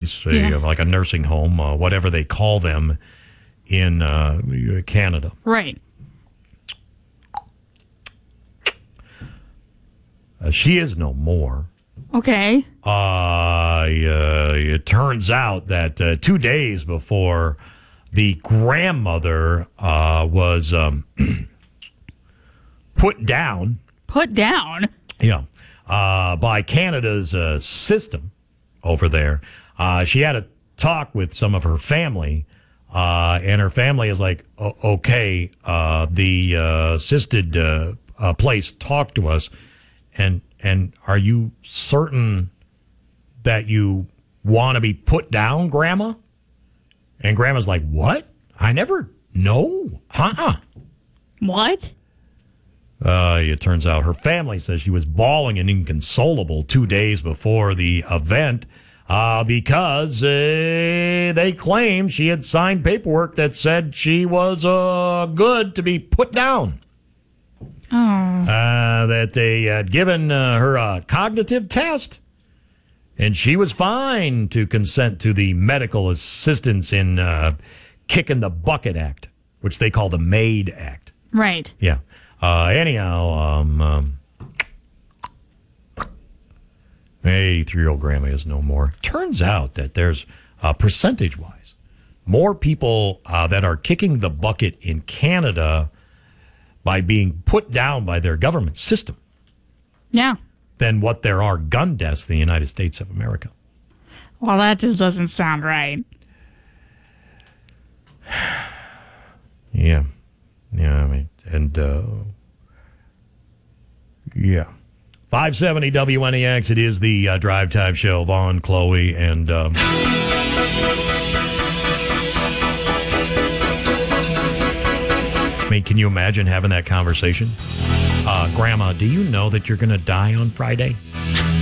place, like a nursing home, whatever they call them in Canada. Right. She is no more. Okay. It turns out that 2 days before the grandmother was put down. Put down? Yeah. By Canada's system over there. She had a talk with some of her family, and her family is like, okay, the assisted place talked to us, and are you certain that you want to be put down, Grandma? And Grandma's like, what? I never know. What? It turns out her family says she was bawling and inconsolable 2 days before the event because they claimed she had signed paperwork that said she was good to be put down. Oh. That they had given her a cognitive test, and she was fine to consent to the medical assistance in Kicking the Bucket Act, which they call the MAID Act. Right. Yeah. Anyhow, 83-year-old grandma is no more. Turns out that there's, percentage-wise, more people that are kicking the bucket in Canada by being put down by their government system. Yeah. Than what there are gun deaths in the United States of America. Well, that just doesn't sound right. Yeah. Yeah, I mean, and, yeah. 570 WNEX, it is the Drive Time Show. Vaughn, Chloe, and, I mean, can you imagine having that conversation? Grandma, do you know that you're going to die on Friday?